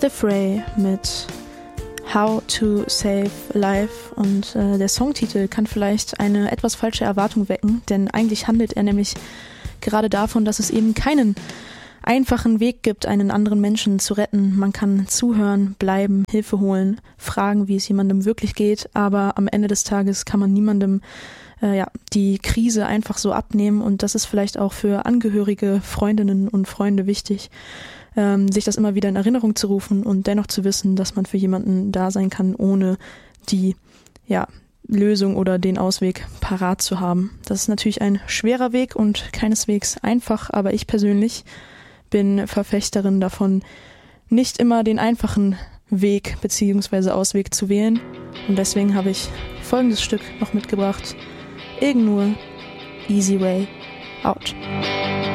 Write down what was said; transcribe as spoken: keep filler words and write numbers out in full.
The Fray mit How to Save Life und äh, der Songtitel kann vielleicht eine etwas falsche Erwartung wecken, denn eigentlich handelt er nämlich gerade davon, dass es eben keinen einfachen Weg gibt, einen anderen Menschen zu retten. Man kann zuhören, bleiben, Hilfe holen, fragen, wie es jemandem wirklich geht, aber am Ende des Tages kann man niemandem äh, ja, die Krise einfach so abnehmen und das ist vielleicht auch für Angehörige, Freundinnen und Freunde wichtig, ähm, sich das immer wieder in Erinnerung zu rufen und dennoch zu wissen, dass man für jemanden da sein kann, ohne die ja, Lösung oder den Ausweg parat zu haben. Das ist natürlich ein schwerer Weg und keineswegs einfach, aber ich persönlich bin Verfechterin davon, nicht immer den einfachen Weg bzw. Ausweg zu wählen. Und deswegen habe ich folgendes Stück noch mitgebracht. Ignore, Easy Way Out.